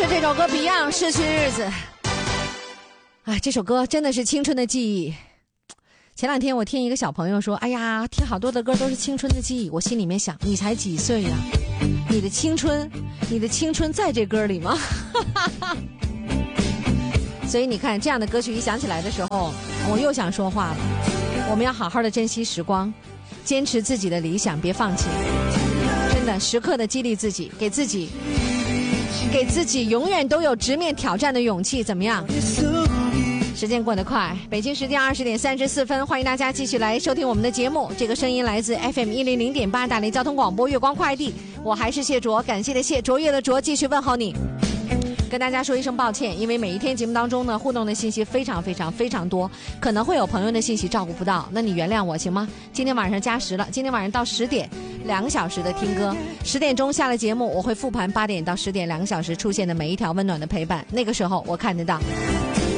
就是这首歌 Beyond 逝去日子。哎，这首歌真的是青春的记忆。前两天我听一个小朋友说，哎呀，听好多的歌都是青春的记忆。我心里面想，你才几岁呀？你的青春在这歌里吗？所以你看，这样的歌曲一响起来的时候，我又想说话了。我们要好好的珍惜时光，坚持自己的理想，别放弃。真的，时刻的激励自己，给自己永远都有直面挑战的勇气。怎么样？时间过得快，北京时间20点34分，欢迎大家继续来收听我们的节目。这个声音来自 FM 100.8大连交通广播月光快递，我还是谢卓，感谢的谢，卓越的卓，继续问候你。跟大家说一声抱歉，因为每一天节目当中呢，互动的信息非常多，可能会有朋友的信息照顾不到，那你原谅我行吗？今天晚上加时了，今天晚上到10点2个小时的听歌，10点钟下了节目，我会复盘8点到10点2个小时出现的每一条温暖的陪伴，那个时候我看得到。